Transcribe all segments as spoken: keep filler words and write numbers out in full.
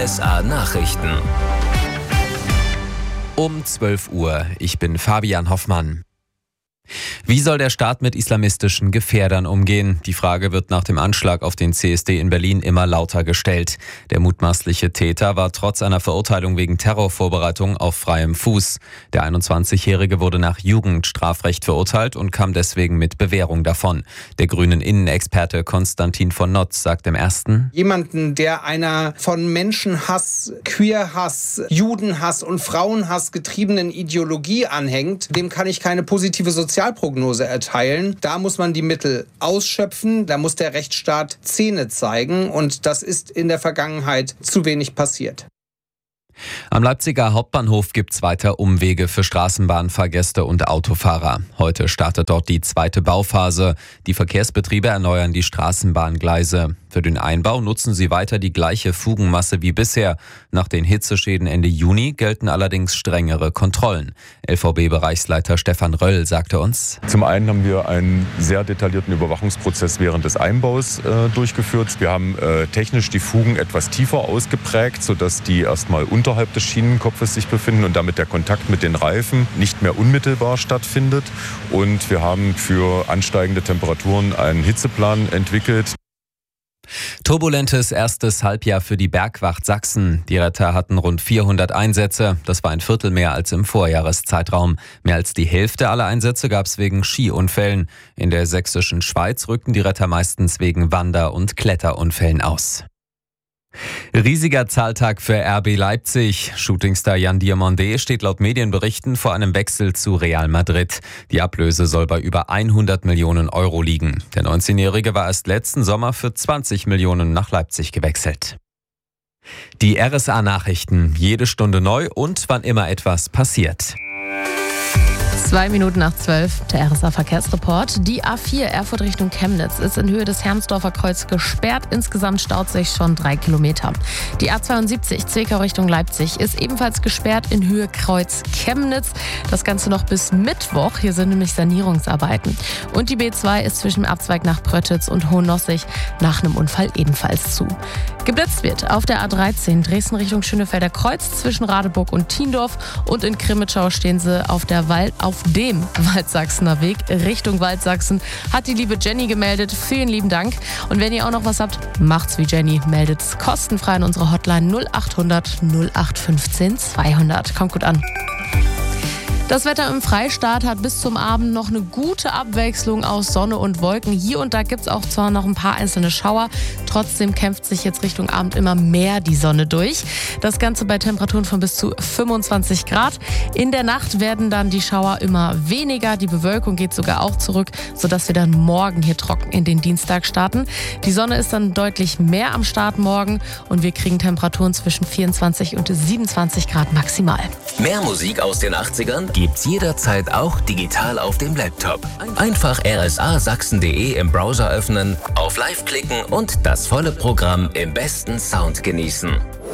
S A Nachrichten. Um zwölf Uhr. Ich bin Fabian Hoffmann. Wie soll der Staat mit islamistischen Gefährdern umgehen? Die Frage wird nach dem Anschlag auf den C S D in Berlin immer lauter gestellt. Der mutmaßliche Täter war trotz einer Verurteilung wegen Terrorvorbereitung auf freiem Fuß. Der einundzwanzigjährige wurde nach Jugendstrafrecht verurteilt und kam deswegen mit Bewährung davon. Der grünen Innenexperte Konstantin von Notz sagt im Ersten: Jemanden, der einer von Menschenhass, Queerhass, Judenhass und Frauenhass getriebenen Ideologie anhängt, dem kann ich keine positive Sozialprognose erteilen. Da muss man die Mittel ausschöpfen, da muss der Rechtsstaat Zähne zeigen und das ist in der Vergangenheit zu wenig passiert. Am Leipziger Hauptbahnhof gibt es weiter Umwege für Straßenbahnfahrgäste und Autofahrer. Heute startet dort die zweite Bauphase. Die Verkehrsbetriebe erneuern die Straßenbahngleise. Für den Einbau nutzen sie weiter die gleiche Fugenmasse wie bisher. Nach den Hitzeschäden Ende Juni gelten allerdings strengere Kontrollen. L V B-Bereichsleiter Stefan Röll sagte uns: Zum einen haben wir einen sehr detaillierten Überwachungsprozess während des Einbaus äh, durchgeführt. Wir haben äh, technisch die Fugen etwas tiefer ausgeprägt, sodass die erstmal unterhalb des Schienenkopfes sich befinden und damit der Kontakt mit den Reifen nicht mehr unmittelbar stattfindet. Und wir haben für ansteigende Temperaturen einen Hitzeplan entwickelt. Turbulentes erstes Halbjahr für die Bergwacht Sachsen. Die Retter hatten rund vierhundert Einsätze. Das war ein Viertel mehr als im Vorjahreszeitraum. Mehr als die Hälfte aller Einsätze gab es wegen Skiunfällen. In der sächsischen Schweiz rückten die Retter meistens wegen Wander- und Kletterunfällen aus. Riesiger Zahltag für R B Leipzig. Shootingstar Jan Diomandé steht laut Medienberichten vor einem Wechsel zu Real Madrid. Die Ablöse soll bei über hundert Millionen Euro liegen. Der neunzehnjährige war erst letzten Sommer für zwanzig Millionen nach Leipzig gewechselt. Die R S A-Nachrichten. Jede Stunde neu und wann immer etwas passiert. Zwei Minuten nach zwölf, der R S A-Verkehrsreport. Die A vier Erfurt Richtung Chemnitz ist in Höhe des Hermsdorfer Kreuz gesperrt. Insgesamt staut sich schon drei Kilometer. Die A zweiundsiebzig Zwickau Richtung Leipzig ist ebenfalls gesperrt in Höhe Kreuz Chemnitz. Das Ganze noch bis Mittwoch. Hier sind nämlich Sanierungsarbeiten. Und die B zwei ist zwischen dem Abzweig nach Pröttitz und Hohennossig nach einem Unfall ebenfalls zu. Geblitzt wird auf der A dreizehn Dresden Richtung Schönefelder Kreuz zwischen Radeburg und Tiendorf. Und in Crimmitschau stehen sie auf der Wald auf dem Waldsachsener Weg Richtung Waldsachsen, hat die liebe Jenny gemeldet. Vielen lieben Dank. Und wenn ihr auch noch was habt, macht's wie Jenny. Meldet's kostenfrei in unserer Hotline null acht hundert null acht fünfzehn zweihundert. Kommt gut an. Das Wetter im Freistaat hat bis zum Abend noch eine gute Abwechslung aus Sonne und Wolken. Hier und da gibt es auch zwar noch ein paar einzelne Schauer, trotzdem kämpft sich jetzt Richtung Abend immer mehr die Sonne durch. Das Ganze bei Temperaturen von bis zu fünfundzwanzig Grad. In der Nacht werden dann die Schauer immer weniger, die Bewölkung geht sogar auch zurück, sodass wir dann morgen hier trocken in den Dienstag starten. Die Sonne ist dann deutlich mehr am Start morgen und wir kriegen Temperaturen zwischen vierundzwanzig und siebenundzwanzig Grad maximal. Mehr Musik aus den achtzigern gibt's jederzeit auch digital auf dem Laptop. Einfach r s a sachsen punkt d e im Browser öffnen, auf Live klicken und das volle Programm im besten Sound genießen.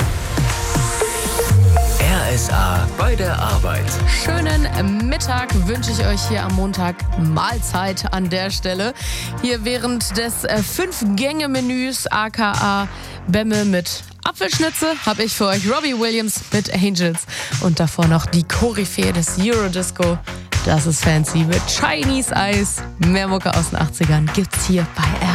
R S A bei der Arbeit. Schönen Mittag wünsche ich euch hier am Montag. Mahlzeit an der Stelle. Hier während des äh, Fünf-Gänge-Menüs aka Bämme mit Apfelschnitze habe ich für euch Robbie Williams mit Angels. Und davor noch die Koryphäe des Eurodisco. Das ist fancy mit Chinese Eyes. Mehr Mucke aus den achtzigern gibt's hier bei